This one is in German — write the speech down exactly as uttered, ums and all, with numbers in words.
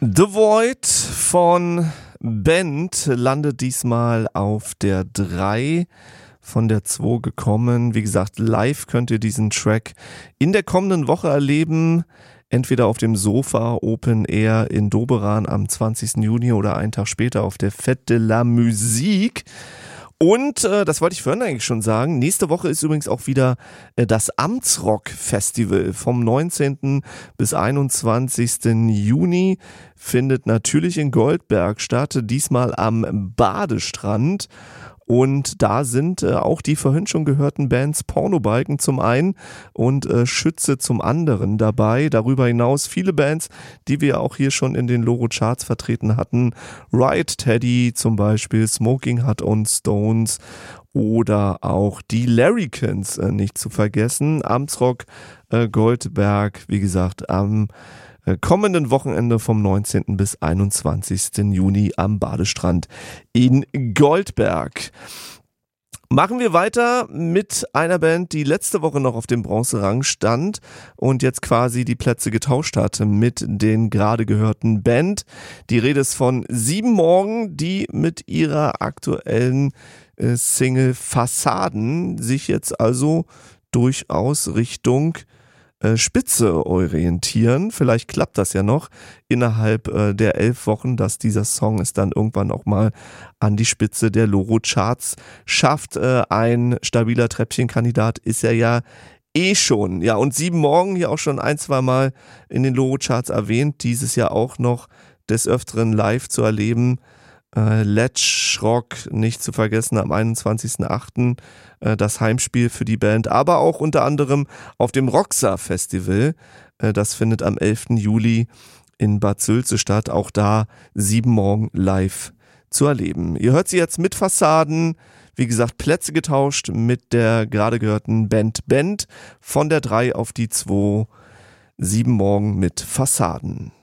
The Void von Band landet diesmal auf der drei, von der zwei gekommen. Wie gesagt, live könnt ihr diesen Track in der kommenden Woche erleben. Entweder auf dem Sofa Open Air in Doberan am zwanzigsten Juni oder einen Tag später auf der Fête de la Musique. Und äh, das wollte ich vorhin eigentlich schon sagen, nächste Woche ist übrigens auch wieder äh, das Amtsrock-Festival vom neunzehnten bis einundzwanzigsten Juni. Findet natürlich in Goldberg statt, diesmal am Badestrand. Und da sind äh, auch die vorhin schon gehörten Bands Pornobalken zum einen und äh, Schütze zum anderen dabei. Darüber hinaus viele Bands, die wir auch hier schon in den Loro Charts vertreten hatten. Riot Teddy zum Beispiel, Smoking Hot und Stones oder auch die Larrikins äh, nicht zu vergessen. Amtsrock äh, Goldberg, wie gesagt, am kommenden Wochenende vom neunzehnten bis einundzwanzigsten Juni am Badestrand in Goldberg. Machen wir weiter mit einer Band, die letzte Woche noch auf dem Bronzerang stand und jetzt quasi die Plätze getauscht hat mit den gerade gehörten Band. Die Rede ist von Sieben Morgen, die mit ihrer aktuellen äh, Single Fassaden sich jetzt also durchaus Richtung Spitze orientieren. Vielleicht klappt das ja noch innerhalb äh, der elf Wochen, dass dieser Song es dann irgendwann auch mal an die Spitze der Loro Charts schafft. Äh, ein stabiler Treppchenkandidat ist er ja eh schon. Ja, und Sieben Morgen hier auch schon ein, zwei Mal in den Loro Charts erwähnt. Dieses Jahr auch noch des Öfteren live zu erleben. Äh, Letsch Rock nicht zu vergessen am einundzwanzigsten achten äh, das Heimspiel für die Band, aber auch unter anderem auf dem Roxa Festival. Äh, das findet am elften Juli in Bad Sülze statt. Auch da Sieben Morgen live zu erleben. Ihr hört sie jetzt mit Fassaden. Wie gesagt, Plätze getauscht mit der gerade gehörten Band Band von der drei auf die zwei. Sieben Morgen mit Fassaden.